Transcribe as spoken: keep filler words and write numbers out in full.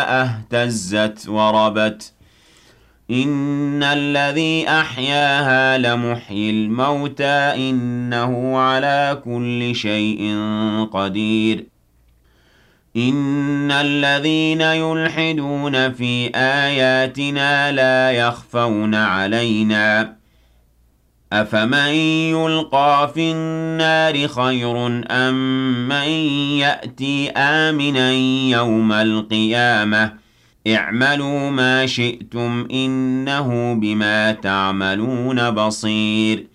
اهتزت وربت إن الذي أحياها لمحيي الموتى إنه على كل شيء قدير إن الذين يلحدون في آياتنا لا يخفون علينا أفمن يلقى في النار خير أم من يأتي آمنا يوم القيامة اعملوا ما شئتم إنه بما تعملون بصير